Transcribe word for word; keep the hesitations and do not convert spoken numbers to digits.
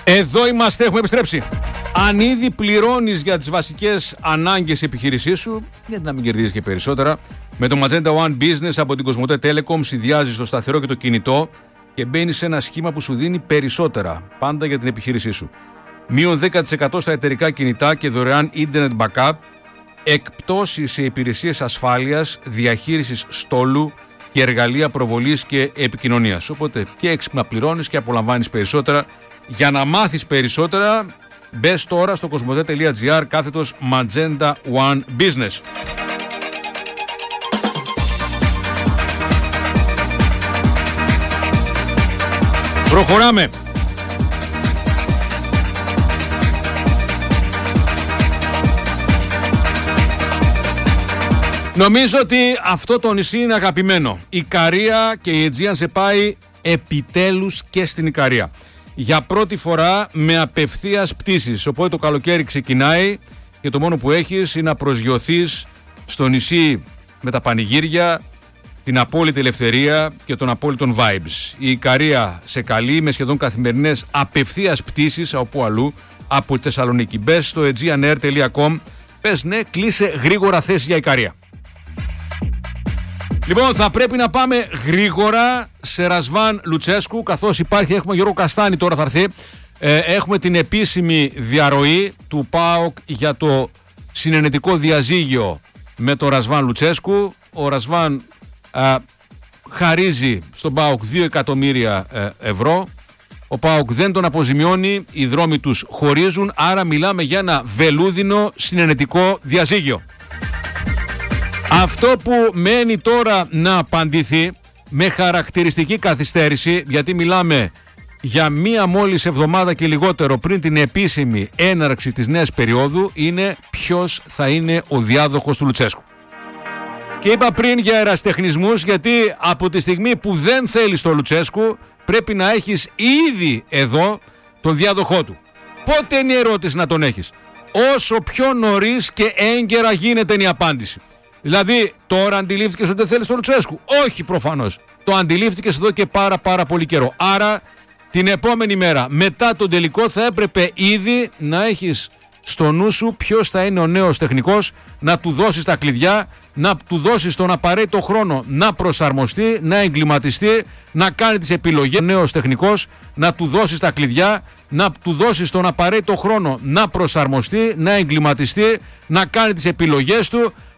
Εδώ είμαστε, έχουμε επιστρέψει. Αν ήδη πληρώνεις για τις βασικές ανάγκες επιχείρησής σου, γιατί να μην κερδίζεις και περισσότερα. Με το Magenta One Business από την Κοσμοτέ Telecom συνδυάζεις το σταθερό και το κινητό και μπαίνεις σε ένα σχήμα που σου δίνει περισσότερα, πάντα για την επιχείρησή σου. Μείον δέκα τοις εκατό στα εταιρικά κινητά και δωρεάν internet backup, εκπτώσεις σε υπηρεσίες ασφάλειας, διαχείρισης στόλου και εργαλεία προβολής και επικοινωνίας. Οπότε και έξυπνα πληρώνεις και απολαμβάνεις περισσότερα. Για να μάθεις περισσότερα, μπες τώρα στο κοσμοτέ.gr κάθετος Magenta One Business. Προχωράμε. Νομίζω ότι αυτό το νησί είναι αγαπημένο. Η Ικαρία και η Aegean σε πάει επιτέλους και στην Ικαρία. Για πρώτη φορά με απευθείας πτήσεις. Οπότε το καλοκαίρι ξεκινάει και το μόνο που έχεις είναι να προσγειωθείς στο νησί με τα πανηγύρια, την απόλυτη ελευθερία και των απόλυτων vibes. Η Ικαρία σε καλεί με σχεδόν καθημερινές απευθείας πτήσεις από αλλού, από τη Θεσσαλονίκη. Μπες στο aegean air τελεία com, πες ναι, κλείσε γρήγορα θέση για Ικαρία. Λοιπόν, θα πρέπει να πάμε γρήγορα σε Ρασβάν Λουτσέσκου, καθώς υπάρχει, έχουμε Γιώργο Καστάνη τώρα θα έρθει, ε, έχουμε την επίσημη διαρροή του ΠΑΟΚ για το συνενετικό διαζύγιο με τον Ρασβάν Λουτσέσκου. Ο Ρασβάν ε, χαρίζει στον ΠΑΟΚ δύο εκατομμύρια ε, ευρώ, ο ΠΑΟΚ δεν τον αποζημιώνει, οι δρόμοι τους χωρίζουν, άρα μιλάμε για ένα βελούδινο συνενετικό διαζύγιο. Αυτό που μένει τώρα να απαντηθεί με χαρακτηριστική καθυστέρηση, γιατί μιλάμε για μία μόλις εβδομάδα και λιγότερο πριν την επίσημη έναρξη της νέας περίοδου, είναι ποιος θα είναι ο διάδοχος του Λουτσέσκου. Και είπα πριν για ερασιτεχνισμούς, γιατί από τη στιγμή που δεν θέλεις τον Λουτσέσκου πρέπει να έχεις ήδη εδώ τον διάδοχό του. Πότε είναι η ερώτηση να τον έχεις? Όσο πιο νωρίς και έγκαιρα γίνεται είναι η απάντηση. Δηλαδή, τώρα αντιλήφθηκες ότι δεν θέλεις τον Λουτσέσκου? Όχι, προφανώς. Το αντιλήφθηκες εδώ και πάρα πάρα πολύ καιρό. Άρα, την επόμενη μέρα, μετά τον τελικό, θα έπρεπε ήδη να έχεις στο νου σου ποιος θα είναι ο νέος τεχνικός, να του δώσεις τα κλειδιά, να του δώσεις τον απαραίτητο χρόνο να προσαρμοστεί, να εγκληματιστεί, να κάνει τις επιλογές. Ο νέος τεχνικός, να του δώσεις τα κλειδιά, να του δώσεις τον απαραίτητο χρόνο να προσαρμοστεί, να εγκληματιστεί, να κάνει τις επιλογές του.